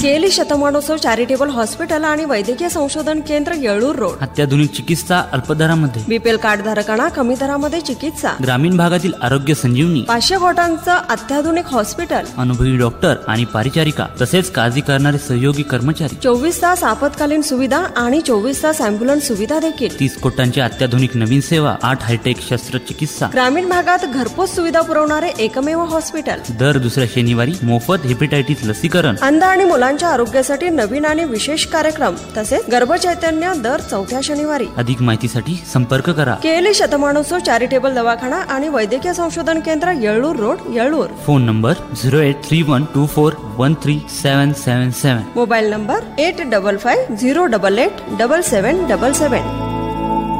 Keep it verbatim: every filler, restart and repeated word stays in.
केली शतमानोत्सव charitable hospital आणि वैद्यकीय संशोधन केंद्र येळूर रोड. अत्याधुनिक चिकित्सा अल्पदरामध्ये. बीपीएल कार्ड धारकांना कमी दरामध्ये चिकित्सा. ग्रामीण भागातील आरोग्य संजीवनी. पाचशे कोटांचं अत्याधुनिक हॉस्पिटल. अनुभवी डॉक्टर आणि परिचारिका तसेच काळजी करणारे सहयोगी कर्मचारी. चोवीस तास आपत्कालीन सुविधा आणि चोवीस तास अँब्युलन्स सुविधा देखील. तीस कोटांची अत्याधुनिक नवीन सेवा. आठ हायटेक शस्त्रचिकित्सा. ग्रामीण भागात घरपोच सुविधा पुरवणारे एकमेव हॉस्पिटल. दर दुसऱ्या शनिवारी मोफत हेपेटायटिस लसीकरण. अंध आणि मुलांच्या आरोग्यासाठी नवीन आणि विशेष कार्यक्रम तसेच गर्भचैतन्य दर चौथ्या शनिवारी. अधिक माहितीसाठी संपर्क करा. केली शतमानोत्सव चॅरिटेबल दवाखाना आणि वैद्यकीय संशोधन केंद्र येळूर road येळूर. Phone number zero eight three one two four one three सेवन सेवन सेवन. Mobile number eight double five zero double eight double सेवन डबल सेवन.